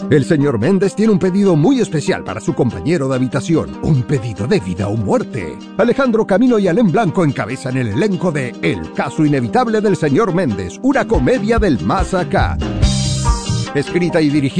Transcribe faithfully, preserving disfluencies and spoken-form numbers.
El señor Méndez tiene un pedido muy especial para su compañero de habitación. Un pedido de vida o muerte. Alejandro Camino y Alén Blanco encabezan el elenco de El caso inevitable del señor Méndez, una comedia del más acá. Escrita y dirigida